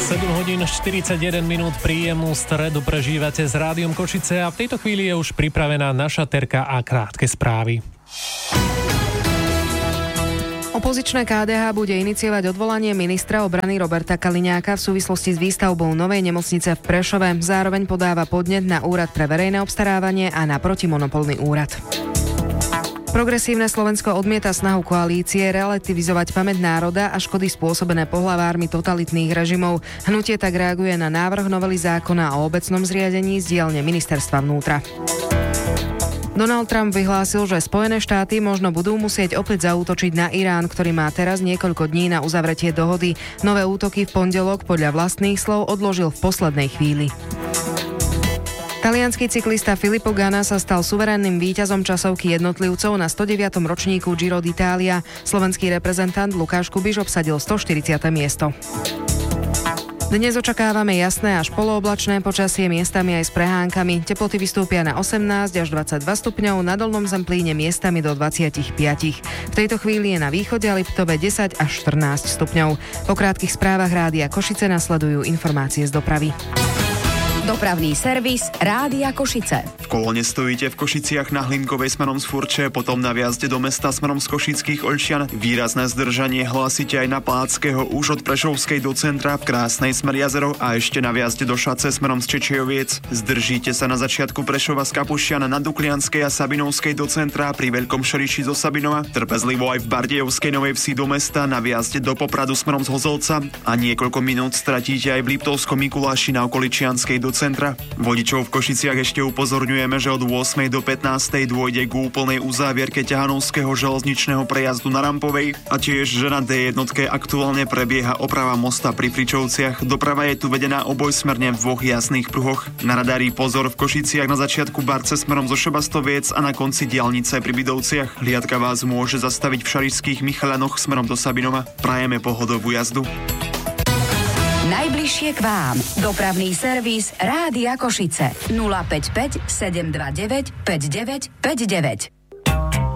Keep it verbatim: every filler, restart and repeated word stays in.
sedem hodín štyridsaťjeden minút, príjemnú stredu prežívate s Rádiom Košice a v tejto chvíli je už pripravená naša terka a krátke správy. Opozičné ká dé há bude iniciovať odvolanie ministra obrany Roberta Kaliňáka v súvislosti s výstavbou novej nemocnice v Prešove. Zároveň podáva podnet na Úrad pre verejné obstarávanie a na protimonopolný úrad. Progresívne Slovensko odmieta snahu koalície relativizovať pamäť národa a škody spôsobené pohlavármi totalitných režimov. Hnutie tak reaguje na návrh novely zákona o obecnom zriadení z dielne ministerstva vnútra. Donald Trump vyhlásil, že Spojené štáty možno budú musieť opäť zaútočiť na Irán, ktorý má teraz niekoľko dní na uzavretie dohody. Nové útoky v pondelok podľa vlastných slov odložil v poslednej chvíli. Taliansky cyklista Filippo Ganna sa stal suverénnym víťazom časovky jednotlivcov na stodeviatom ročníku Giro d'Italia. Slovenský reprezentant Lukáš Kubiš obsadil stoštyridsiate miesto. Dnes očakávame jasné až polooblačné počasie, miestami aj s prehánkami. Teploty vystúpia na osemnásť až dvadsaťdva stupňov, na dolnom Zemplíne miestami do dvadsaťpäť. V tejto chvíli je na východe a Liptove desať až štrnásť stupňov. Po krátkych správach Rádia Košice nasledujú informácie z dopravy. Dopravný servis Rádia Košice. V kolóne stojíte v Košiciach na Hlinkovej smerom z Furče, potom na vjazde do mesta smerom z Košických Oľčian. Výrazné zdržanie hlásite aj na Páckého už od Prešovskej do centra v Krásnej smer Jazero a ešte na vjazde do Šace smerom z Čečijoviec. Zdržíte sa na začiatku Prešova z Kapušťan na Duklianskej a Sabinovskej do centra pri Veľkom Šeriši zo Sabinova. Trpezlivo aj v Bardejovskej Novej Vsi do mesta na vjazde do Popradu smerom z Hozolca a niekoľko minút stratíte aj v Liptovskom Mikuláši na Okoličianskej do centra. Vodičov v Košiciach ešte upozorňujeme, že od ôsmej do pätnástej dôjde k úplnej uzávierke Ťahanovského železničného prejazdu na Rampovej a tiež, že na dé jednotke aktuálne prebieha oprava mosta pri Fričovciach. Doprava je tu vedená obojsmerne v dvoch jasných pruhoch. Na radári pozor v Košiciach na začiatku Barce smerom zo Šebastoviec a na konci diaľnice pri Bidovciach. Hliadka vás môže zastaviť v Šarišských Michalianoch smerom do Sabinova. Prajeme pohodovú jazdu. Najbližšie k vám. Dopravný servis Rádia Košice. nula päť päť sedem dva deväť päť deväť päť deväť.